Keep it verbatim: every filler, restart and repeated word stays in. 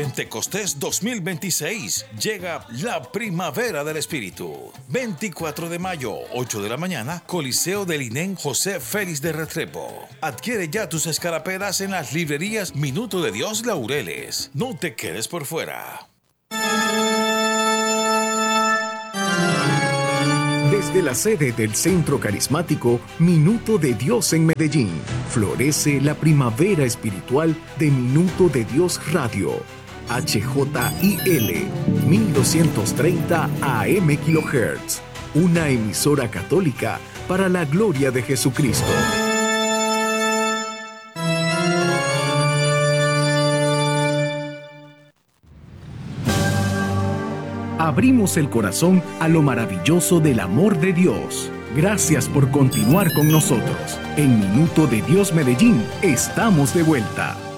Pentecostés dos mil veintiséis. Llega la primavera del Espíritu. veinticuatro de mayo, ocho de la mañana, Coliseo del Inén José Félix de Restrepo. Adquiere ya tus escarapelas en las librerías Minuto de Dios Laureles. No te quedes por fuera. Desde la sede del Centro Carismático Minuto de Dios en Medellín, florece la primavera espiritual de Minuto de Dios Radio. H J I L mil doscientos treinta A M kHz, una emisora católica para la gloria de Jesucristo. Abrimos el corazón a lo maravilloso del amor de Dios. Gracias por continuar con nosotros. En Minuto de Dios Medellín estamos de vuelta.